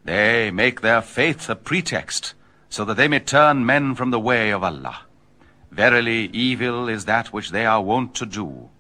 They make their faith a pretext, so that they may turn men from the way of Allah. Verily, evil is that which they are wont to do.